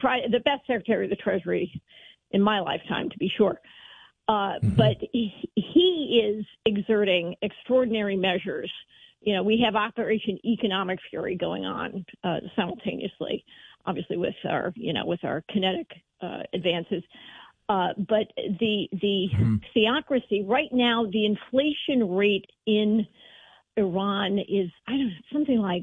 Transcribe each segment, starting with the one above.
the best Secretary of the Treasury in my lifetime, to be sure. But he is exerting extraordinary measures. We have Operation Economic Fury going on simultaneously, obviously with our kinetic advances. But the theocracy right now, the inflation rate in Iran is, something like,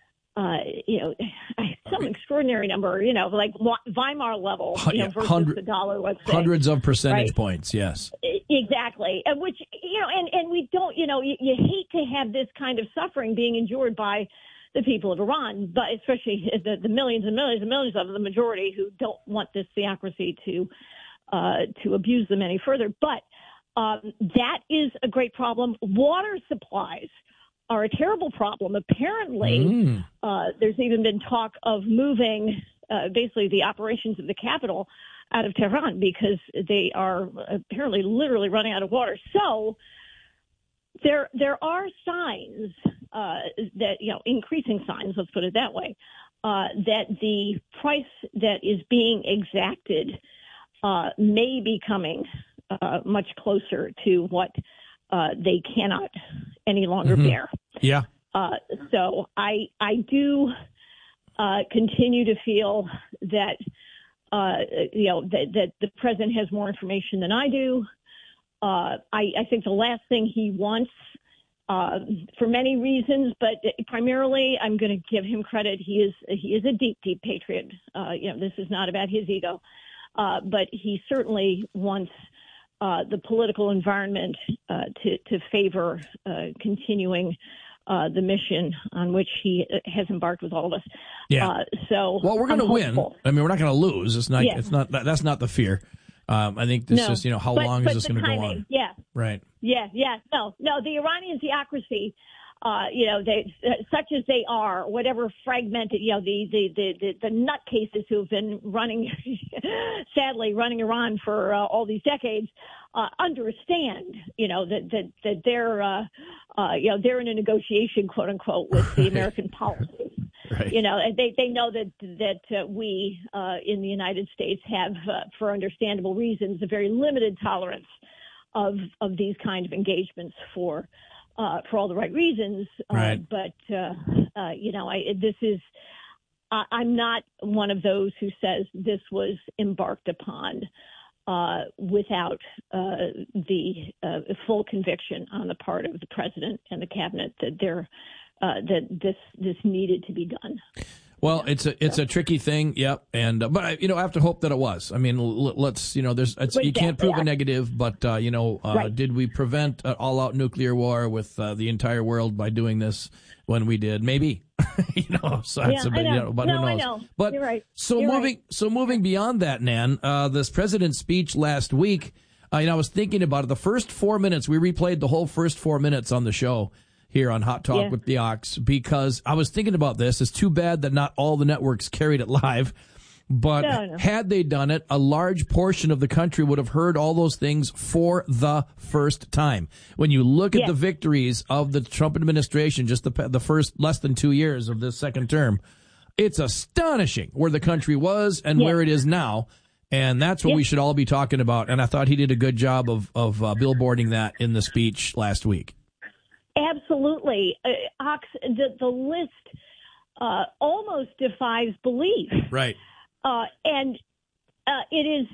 some extraordinary number, like Weimar level, versus the dollar, let's say. Hundreds of percentage points, yes. Exactly. Which, and we don't, you hate to have this kind of suffering being endured by the people of Iran, but especially the millions and millions and millions of the majority who don't want this theocracy to abuse them any further. But that is a great problem. Water supplies are a terrible problem. Apparently, there's even been talk of moving basically the operations of the capital out of Tehran because they are apparently literally running out of water. So there are signs that, increasing signs, let's put it that way, that the price that is being exacted may be coming much closer to what they cannot any longer bear. Yeah. So I do continue to feel that that the president has more information than I do. I think the last thing he wants, for many reasons, but primarily I'm going to give him credit. He is a deep, deep patriot. This is not about his ego, but he certainly wants the political environment to favor continuing the mission on which he has embarked with all of us. Yeah. Well, we're going to win. I mean, we're not going to lose. It's not. Yeah. It's not. That's not the fear. I think this is. How long is this going to go on? Yeah. Right. Yeah. No. The Iranian theocracy. They, such as they are, whatever fragmented, the nutcases who have been sadly running Iran for all these decades, understand, that they're, they're in a negotiation, quote unquote, with the American policy. Right. They know that we in the United States have, for understandable reasons, a very limited tolerance of these kind of engagements for all the right reasons. Right. But, I'm not one of those who says this was embarked upon without the full conviction on the part of the president and the cabinet that that this needed to be done. Well, it's a tricky thing, yep. And but I have to hope that it was. I mean, let's you can't prove a negative, but right. Did we prevent an all-out nuclear war with the entire world by doing this when we did? Maybe, So that's I know. But who knows? I know. But you're right. Moving beyond that, Nan, this president's speech last week. I was thinking about it. The first 4 minutes, we replayed the whole first 4 minutes on the show here on Hot Talk with the Ox, because I was thinking about this. It's too bad that not all the networks carried it live, but had they done it, a large portion of the country would have heard all those things for the first time. When you look at the victories of the Trump administration, just the first less than 2 years of this second term, it's astonishing where the country was and where it is now. And that's what we should all be talking about. And I thought he did a good job of billboarding that in the speech last week. Absolutely. Ox, the list almost defies belief. Right. And it is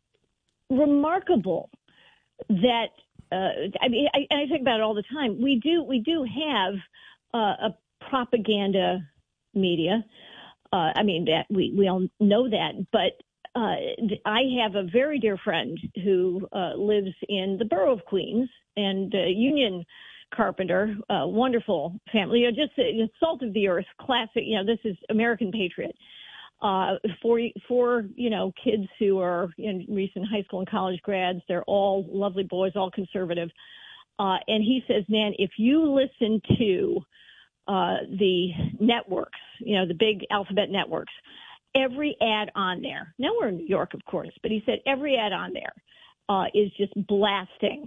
remarkable that, I think about it all the time. We do have a propaganda media. That we all know that, but I have a very dear friend who lives in the borough of Queens and Union Carpenter, wonderful family, just salt of the earth, classic. This is American patriot. For kids who are in recent high school and college grads, they're all lovely boys, all conservative. And he says, Nan, if you listen to the networks, the big alphabet networks, every ad on there. Now we're in New York, of course, but he said every ad on there is just blasting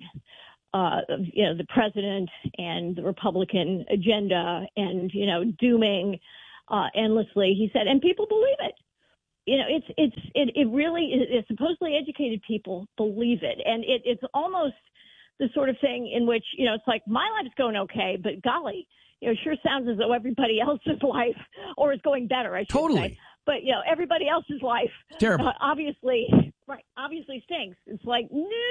the president and the Republican agenda and, dooming endlessly. He said, and people believe it. it really is. Supposedly educated people believe it, and it's almost the sort of thing in which, it's like, my life's going okay, but golly, it sure sounds as though everybody else's life, or is going better, I should say. But, everybody else's life, obviously stinks. It's like,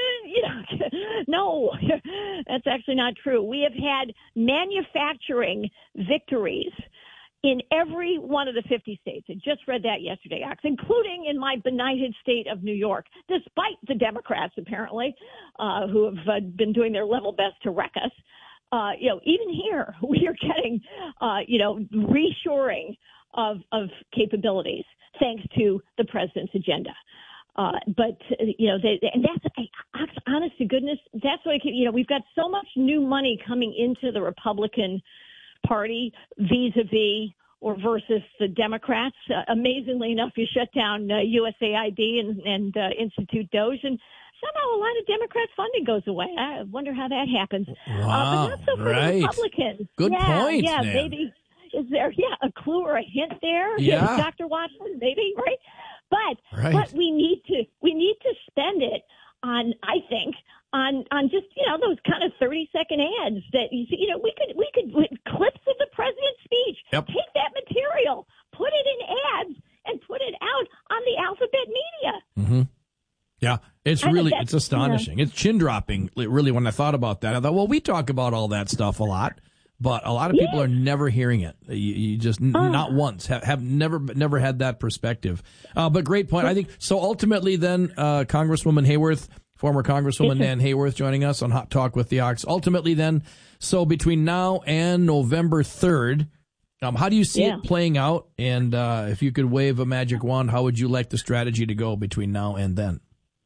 no, that's actually not true. We have had manufacturing victories in every one of the 50 states. I just read that yesterday, including in my benighted state of New York, despite the Democrats, apparently, who have been doing their level best to wreck us. Even here, we are getting, reshoring of capabilities thanks to the president's agenda. And that's, honest to goodness, that's what we've got so much new money coming into the Republican Party vis-a-vis or versus the Democrats. Amazingly enough, you shut down USAID and Institute Doge, and somehow a lot of Democrats' funding goes away. I wonder how that happens. Wow, but not so for the Republicans. Good point, Yeah, Nan. maybe. Is there, a clue or a hint there? Yeah. Dr. Watson, maybe, right? But we need to spend it on, I think, on just, those kind of 30-second ads that you see, we could clips of the president's speech. Yep. Take that material, put it in ads, and put it out on the alphabet media. Mm-hmm. Yeah, it's astonishing. It's chin dropping, really, when I thought about that. I thought, well, we talk about all that stuff a lot, but a lot of people are never hearing it. You just not once have never had that perspective. But great point. I think so. Ultimately, then, Congresswoman Hayworth, former Congresswoman Nan Hayworth, joining us on Hot Talk with the Ox. Ultimately, then, so between now and November 3rd, how do you see it playing out? And if you could wave a magic wand, how would you like the strategy to go between now and then?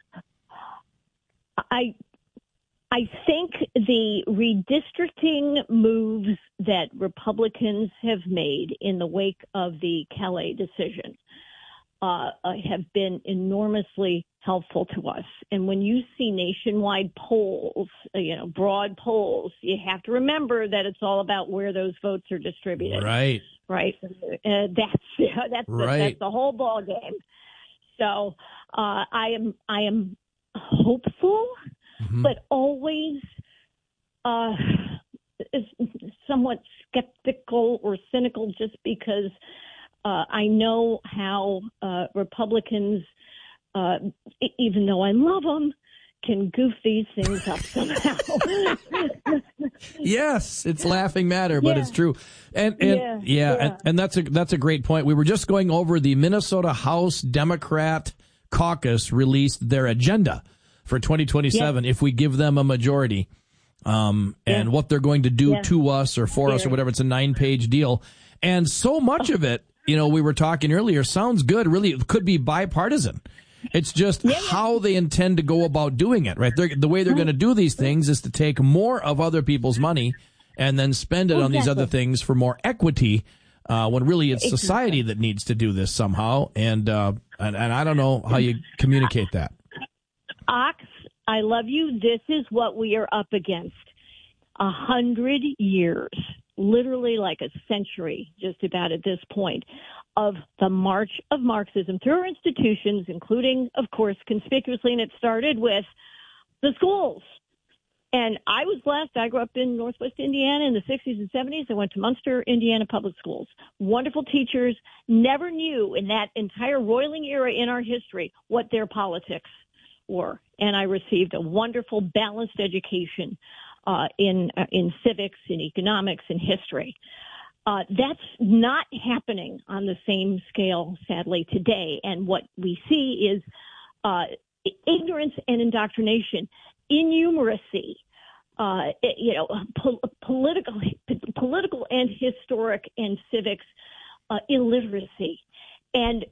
I think the redistricting moves that Republicans have made in the wake of the Calais decision have been enormously helpful to us. And when you see nationwide polls, broad polls, you have to remember that it's all about where those votes are distributed. Right. That's the whole ball game. So I am hopeful, but always somewhat skeptical or cynical, just because I know how Republicans, even though I love them, can goof these things up somehow. Yes, it's laughing matter, but it's true. And that's a great point. We were just going over the Minnesota House Democrat caucus released their agenda for 2027 if we give them a majority, and what they're going to do to us or for us or whatever. It's a 9-page deal. And so much of it, we were talking earlier, sounds good. Really, it could be bipartisan. It's just how they intend to go about doing it, right? The way they're going to do these things is to take more of other people's money and then spend it on these other things for more equity, when really it's society that needs to do this somehow. And I don't know how you communicate that. Ox, I love you. This is what we are up against. 100 years, literally like a century, just about at this point, of the march of Marxism through our institutions, including, of course, conspicuously, and it started with the schools. And I was blessed. I grew up in Northwest Indiana in the 60s and 70s. I went to Munster, Indiana public schools. Wonderful teachers. Never knew in that entire roiling era in our history what their politics were. And I received a wonderful, balanced education in civics, in economics, in history. That's not happening on the same scale, sadly, today. And what we see is ignorance and indoctrination, innumeracy, political and historic and civics illiteracy. And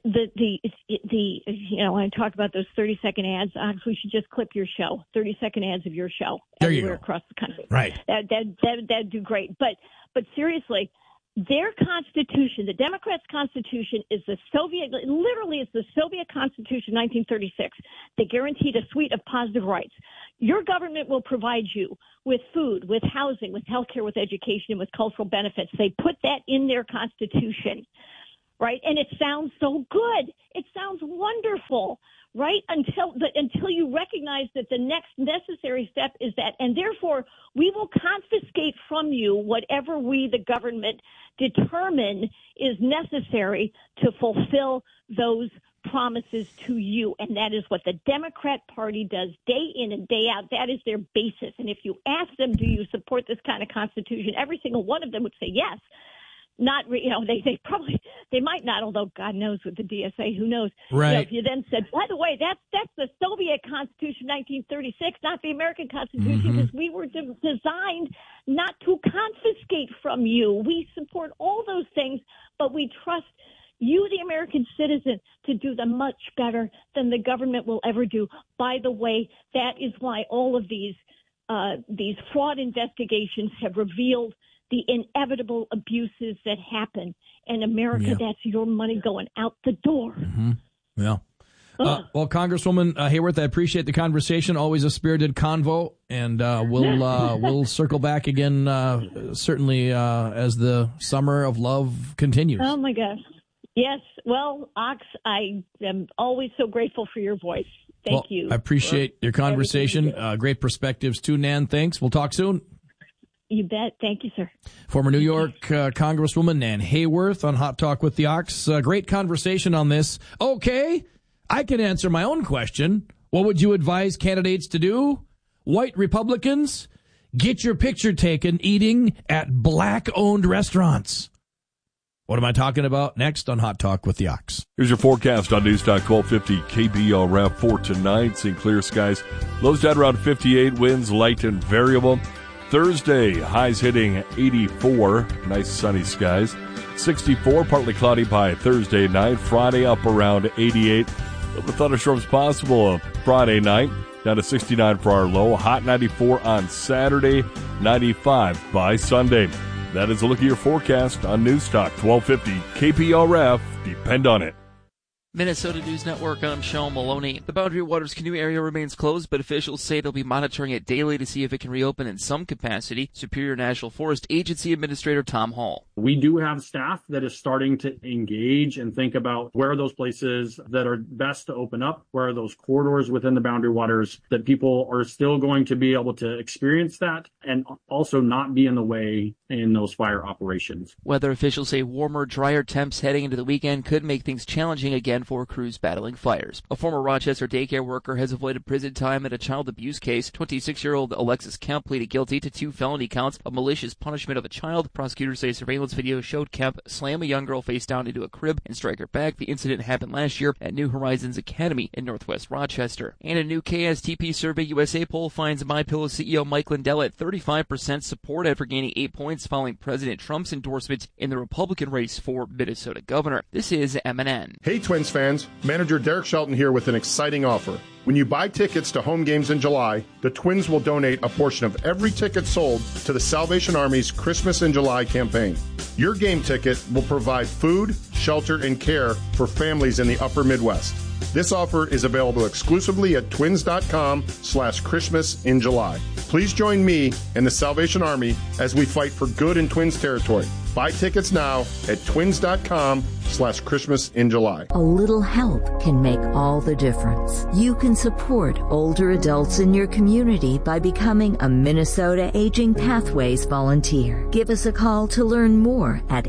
I talk about those 30-second ads. We should just clip your show, 30-second ads of your show everywhere across the country. Right. That'd do great. But seriously, their constitution, the Democrats' constitution, is the Soviet. Literally, it's the Soviet Constitution, 1936. They guaranteed a suite of positive rights. Your government will provide you with food, with housing, with health care, with education, and with cultural benefits. They put that in their constitution. right? And it sounds so good. It sounds wonderful, right? Until you recognize that the next necessary step is that, and therefore we will confiscate from you whatever we, the government, determine is necessary to fulfill those promises to you. And that is what the Democrat Party does day in and day out. That is their basis. And if you ask them, do you support this kind of Constitution? Every single one of them would say yes. They might not, although God knows with the DSA, who knows? Right. If you then said, by the way, that's the Soviet Constitution, 1936, not the American Constitution, because we were designed not to confiscate from you. We support all those things, but we trust you, the American citizen, to do them much better than the government will ever do. By the way, that is why all of these fraud investigations have revealed the inevitable abuses that happen. In America, that's your money going out the door. Mm-hmm. Yeah. Well, Congresswoman Hayworth, I appreciate the conversation. Always a spirited convo, and we'll circle back again, certainly as the summer of love continues. Oh, my gosh. Yes. Well, Ox, I am always so grateful for your voice. Thank you. I appreciate your conversation. Great perspectives, too, Nan. Thanks. We'll talk soon. You bet. Thank you, sir. Former New York Congresswoman Nan Hayworth on Hot Talk with the Ox. Great conversation on this. Okay, I can answer my own question. What would you advise candidates to do? White Republicans, get your picture taken eating at black-owned restaurants. What am I talking about? Next on Hot Talk with the Ox. Here's your forecast on Newstalk 1250 KBRF for tonight. Seeing clear skies. Lows down around 58, winds light and variable. Thursday, highs hitting 84. Nice sunny skies. 64, partly cloudy by Thursday night. Friday up around 88. Little thunderstorms possible Friday night. Down to 69 for our low. Hot 94 on Saturday. 95 by Sunday. That is a look at your forecast on Newstalk 1250 KPRF. Depend on it. Minnesota News Network, I'm Sean Maloney. The Boundary Waters canoe area remains closed, but officials say they'll be monitoring it daily to see if it can reopen in some capacity. Superior National Forest Agency Administrator Tom Hall. We do have staff that is starting to engage and think about where are those places that are best to open up, where are those corridors within the Boundary Waters that people are still going to be able to experience that and also not be in the way in those fire operations. Weather officials say warmer, drier temps heading into the weekend could make things challenging again for crews battling fires. A former Rochester daycare worker has avoided prison time in a child abuse case. 26-year-old Alexis Kemp pleaded guilty to 2 felony counts of malicious punishment of a child. Prosecutors say surveillance video showed Kemp slam a young girl face down into a crib and strike her back. The incident happened last year at New Horizons Academy in Northwest Rochester. And a new KSTP Survey USA poll finds MyPillow CEO Mike Lindell at 35% support after gaining 8 points following President Trump's endorsement in the Republican race for Minnesota governor. This is MNN. Hey, Twins fans. Manager Derek Shelton here with an exciting offer. When you buy tickets to home games in July, the Twins will donate a portion of every ticket sold to the Salvation Army's Christmas in July campaign. Your game ticket will provide food, shelter, and care for families in the upper Midwest. This offer is available exclusively at twins.com/Christmas in July. Please join me and the Salvation Army as we fight for good in Twins territory. Buy tickets now at twins.com/Christmas in July. A little help can make all the difference. You can support older adults in your community by becoming a Minnesota Aging Pathways volunteer. Give us a call to learn more at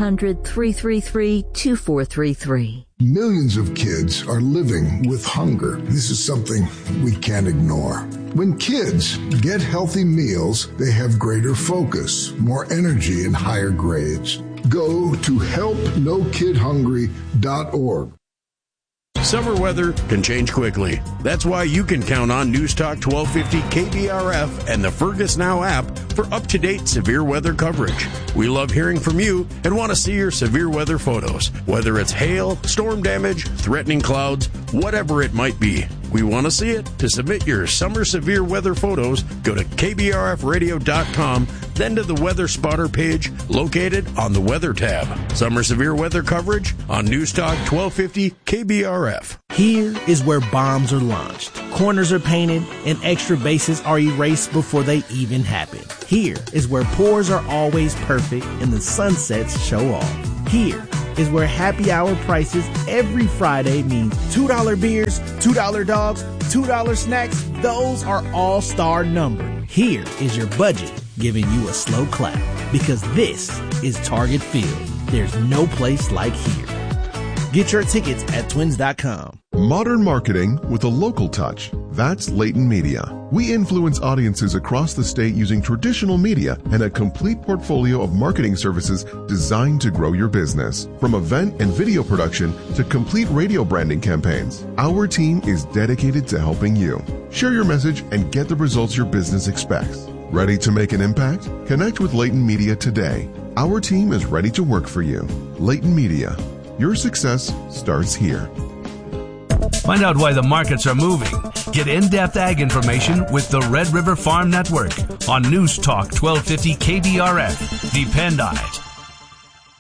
800-333-2433. Millions of kids are living with hunger. This is something we can't ignore. When kids get healthy meals, they have greater focus, more energy, and higher grades. Go to helpnokidhungry.org. Summer weather can change quickly. That's why you can count on Newstalk 1250 KBRF and the Fergus Now app for up-to-date severe weather coverage. We love hearing from you and want to see your severe weather photos, whether it's hail, storm damage, threatening clouds, whatever it might be. We want to see it. To submit your summer severe weather photos, go to kbrfradio.com, then to the Weather Spotter page located on the Weather tab. Summer severe weather coverage on Newstalk 1250 KBRF. Here is where bombs are launched, corners are painted, and extra bases are erased before they even happen. Here is where pours are always perfect and the sunsets show off. Here, is where happy hour prices every Friday means $2 beers, $2 dogs, $2 snacks. Those are all-star numbered. Here is your budget giving you a slow clap, because this is Target Field. There's no place like here. Get your tickets at twins.com. Modern marketing with a local touch. That's Layton Media. We influence audiences across the state using traditional media and a complete portfolio of marketing services designed to grow your business. From event and video production to complete radio branding campaigns, our team is dedicated to helping you. Share your message and get the results your business expects. Ready to make an impact? Connect with Layton Media today. Our team is ready to work for you. Layton Media. Your success starts here. Find out why the markets are moving. Get in-depth ag information with the Red River Farm Network on News Talk 1250 KBRF. Depend on it.